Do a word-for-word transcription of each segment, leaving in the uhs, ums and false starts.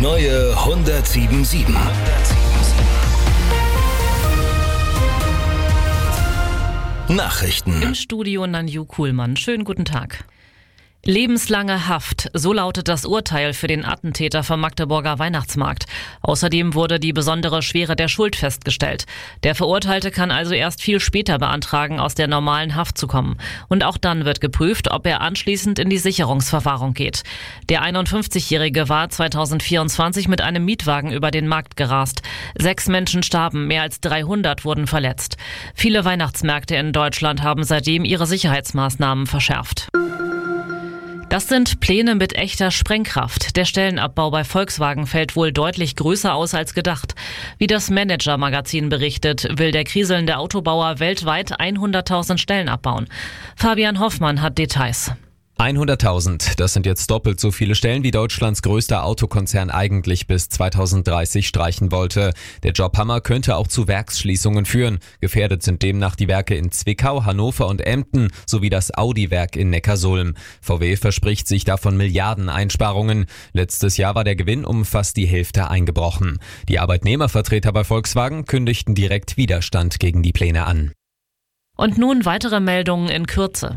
neue hundertsieben Komma sieben. Nachrichten. Im Studio Nanju Kuhlmann. Schönen guten Tag. Lebenslange Haft, so lautet das Urteil für den Attentäter vom Magdeburger Weihnachtsmarkt. Außerdem wurde die besondere Schwere der Schuld festgestellt. Der Verurteilte kann also erst viel später beantragen, aus der normalen Haft zu kommen. Und auch dann wird geprüft, ob er anschließend in die Sicherungsverwahrung geht. Der einundfünfzigjährige war zweitausendvierundzwanzig mit einem Mietwagen über den Markt gerast. Sechs Menschen starben, mehr als dreihundert wurden verletzt. Viele Weihnachtsmärkte in Deutschland haben seitdem ihre Sicherheitsmaßnahmen verschärft. Das sind Pläne mit echter Sprengkraft. Der Stellenabbau bei Volkswagen fällt wohl deutlich größer aus als gedacht. Wie das Manager-Magazin berichtet, will der kriselnde Autobauer weltweit hunderttausend Stellen abbauen. Fabian Hoffmann hat Details. hunderttausend, das sind jetzt doppelt so viele Stellen, wie Deutschlands größter Autokonzern eigentlich bis zweitausenddreißig streichen wollte. Der Jobhammer könnte auch zu Werksschließungen führen. Gefährdet sind demnach die Werke in Zwickau, Hannover und Emden sowie das Audi-Werk in Neckarsulm. V W verspricht sich davon Milliarden Einsparungen. Letztes Jahr war der Gewinn um fast die Hälfte eingebrochen. Die Arbeitnehmervertreter bei Volkswagen kündigten direkt Widerstand gegen die Pläne an. Und nun weitere Meldungen in Kürze.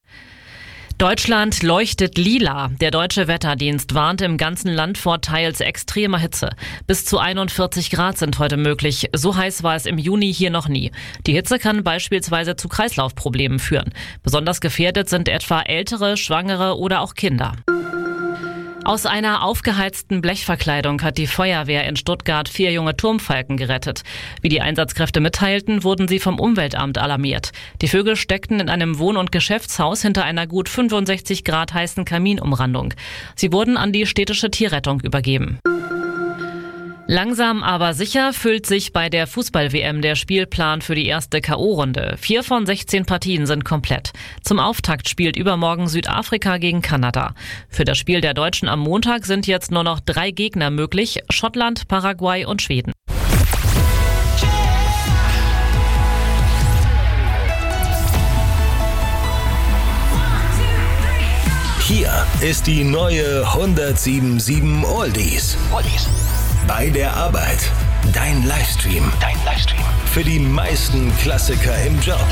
Deutschland leuchtet lila. Der Deutsche Wetterdienst warnt im ganzen Land vor teils extremer Hitze. Bis zu einundvierzig Grad sind heute möglich. So heiß war es im Juni hier noch nie. Die Hitze kann beispielsweise zu Kreislaufproblemen führen. Besonders gefährdet sind etwa Ältere, Schwangere oder auch Kinder. Aus einer aufgeheizten Blechverkleidung hat die Feuerwehr in Stuttgart vier junge Turmfalken gerettet. Wie die Einsatzkräfte mitteilten, wurden sie vom Umweltamt alarmiert. Die Vögel steckten in einem Wohn- und Geschäftshaus hinter einer gut fünfundsechzig Grad heißen Kaminumrandung. Sie wurden an die städtische Tierrettung übergeben. Langsam aber sicher füllt sich bei der Fußball-W M der Spielplan für die erste K O-Runde. Vier von sechzehn Partien sind komplett. Zum Auftakt spielt übermorgen Südafrika gegen Kanada. Für das Spiel der Deutschen am Montag sind jetzt nur noch drei Gegner möglich: Schottland, Paraguay und Schweden. Hier ist die neue hundertsieben Komma sieben Oldies. Oldies. Bei der Arbeit. Dein Livestream. Dein Livestream. Für die meisten Klassiker im Job.